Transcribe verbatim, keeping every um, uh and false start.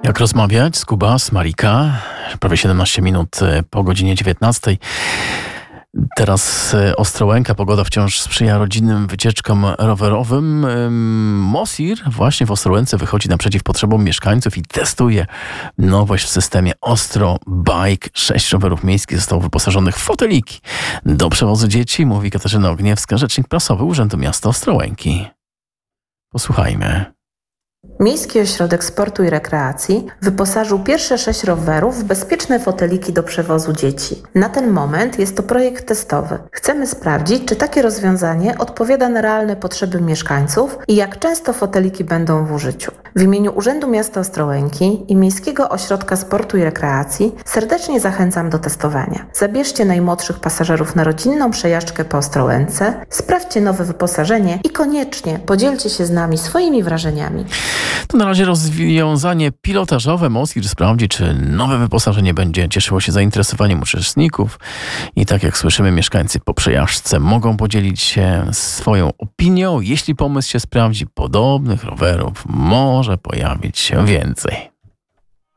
Jak rozmawiać? Skubas, Marika. Prawie siedemnaście minut po godzinie dziewiętnastej. Teraz Ostrołęka. Pogoda wciąż sprzyja rodzinnym wycieczkom rowerowym. Mosir właśnie w Ostrołęce wychodzi naprzeciw potrzebom mieszkańców i testuje nowość w systemie Ostro Bike. Sześć rowerów miejskich zostało wyposażonych w foteliki do przewozu dzieci, mówi Katarzyna Ogniewska, rzecznik prasowy Urzędu Miasta Ostrołęki. Posłuchajmy. Miejski Ośrodek Sportu i Rekreacji wyposażył pierwsze sześć rowerów w bezpieczne foteliki do przewozu dzieci. Na ten moment jest to projekt testowy. Chcemy sprawdzić, czy takie rozwiązanie odpowiada na realne potrzeby mieszkańców i jak często foteliki będą w użyciu. W imieniu Urzędu Miasta Ostrołęki i Miejskiego Ośrodka Sportu i Rekreacji serdecznie zachęcam do testowania. Zabierzcie najmłodszych pasażerów na rodzinną przejażdżkę po Ostrołęce, sprawdźcie nowe wyposażenie i koniecznie podzielcie się z nami swoimi wrażeniami. To na razie rozwiązanie pilotażowe. Mosir sprawdzi, czy nowe wyposażenie będzie cieszyło się zainteresowaniem uczestników. I tak jak słyszymy, mieszkańcy po przejażdżce mogą podzielić się swoją opinią. Jeśli pomysł się sprawdzi, podobnych rowerów może pojawić się więcej.